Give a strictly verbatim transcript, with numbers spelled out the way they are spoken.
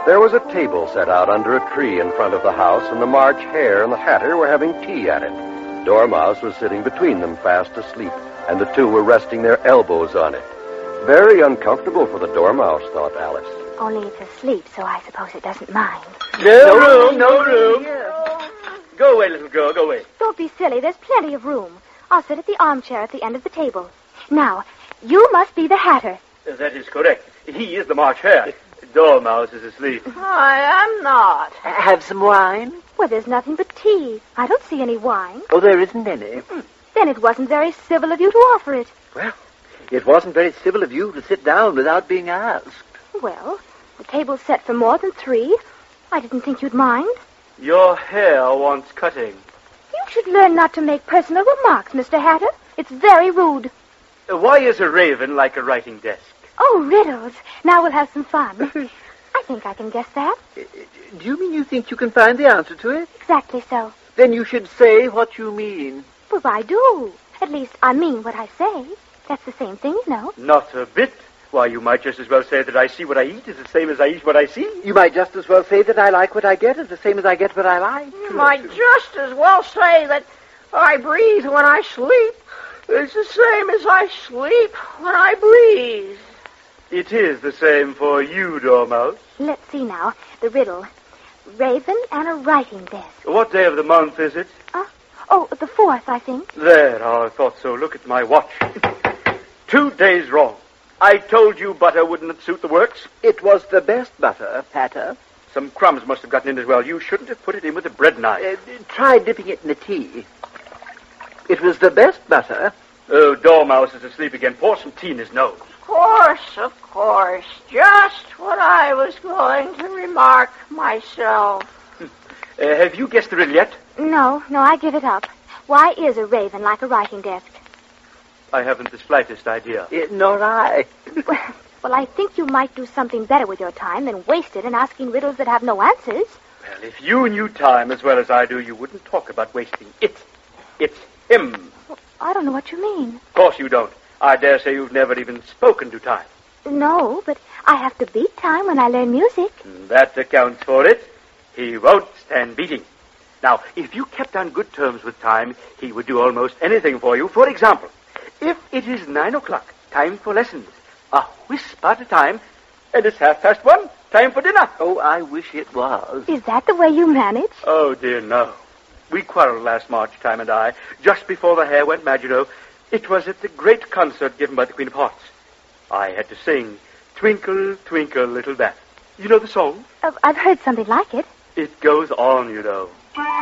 There was a table set out under a tree in front of the house, and the March Hare and the Hatter were having tea at it. Dormouse was sitting between them, fast asleep, and the two were resting their elbows on it. Very uncomfortable for the Dormouse, thought Alice. Only it's asleep, so I suppose it doesn't mind. No room, no room. Go away, little girl, go away. Don't be silly. There's plenty of room. I'll sit at the armchair at the end of the table. Now, you must be the Hatter. Uh, that is correct. He is the March Hare. Dormouse is asleep. I am not. Have some wine? Well, there's nothing but tea. I don't see any wine. Oh, there isn't any. Then it wasn't very civil of you to offer it. Well, it wasn't very civil of you to sit down without being asked. Well, the table's set for more than three. I didn't think you'd mind. Your hair wants cutting. You should learn not to make personal remarks, Mister Hatter. It's very rude. Uh, why is a raven like a writing desk? Oh, riddles. Now we'll have some fun. I think I can guess that. Do you mean you think you can find the answer to it? Exactly so. Then you should say what you mean. Well, I do. At least I mean what I say. That's the same thing, you know. Not a bit. Why, you might just as well say that I see what I eat is the same as I eat what I see. You might just as well say that I like what I get is the same as I get what I like. You might just as well say that I breathe when I sleep. It's the same as I sleep when I breathe. It is the same for you, Dormouse. Let's see now. The riddle. Raven and a writing desk. What day of the month is it? Uh, oh, the fourth, I think. There, oh, I thought so. Look at my watch. Two days wrong. I told you butter wouldn't suit the works. It was the best butter, Hatter. Some crumbs must have gotten in as well. You shouldn't have put it in with a bread knife. Uh, try dipping it in the tea. It was the best butter. Oh, Dormouse is asleep again. Pour some tea in his nose. Of course, of course. Just what I was going to remark myself. Uh, have you guessed the riddle yet? No, no, I give it up. Why is a raven like a writing desk? I haven't the slightest idea. Uh, nor I. Well, well, I think you might do something better with your time than waste it in asking riddles that have no answers. Well, if you knew time as well as I do, you wouldn't talk about wasting it. It's him. Well, I don't know what you mean. Of course you don't. I dare say you've never even spoken to time. No, but I have to beat time when I learn music. That accounts for it. He won't stand beating. Now, if you kept on good terms with time, he would do almost anything for you. For example, if it is nine o'clock, time for lessons, a wisp at a time, and it's half past one, time for dinner. Oh, I wish it was. Is that the way you manage? Oh, dear, no. We quarreled last March, Time and I, just before the Hare went mad, you know. It was at the great concert given by the Queen of Hearts. I had to sing Twinkle, Twinkle, Little Bat. You know the song? Uh, I've heard something like it. It goes on, you know.